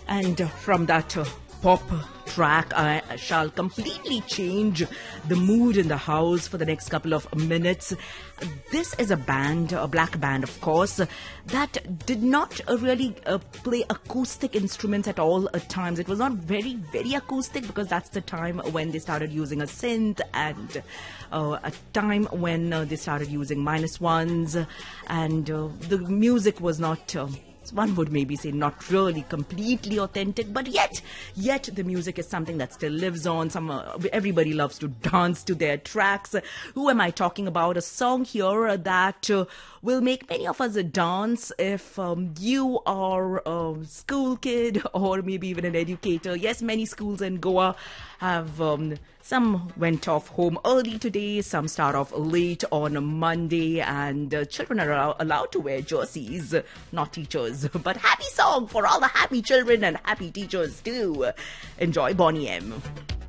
And from that pop track, I shall completely change the mood in the house for the next couple of minutes. This is a band, a black band, of course, that did not really play acoustic instruments at all at times. It was not very, very acoustic because that's the time when they started using a synth and a time when they started using minus ones, and the music was not... one would maybe say not really completely authentic, but yet the music is something that still lives on. Everybody loves to dance to their tracks. Who am I talking about? A song here that will make many of us dance if you are a school kid or maybe even an educator. Yes, many schools in Goa have... some went off home early today, some start off late on a Monday, and children are allowed to wear jerseys, not teachers. But happy song for all the happy children and happy teachers too. Enjoy Bonnie M.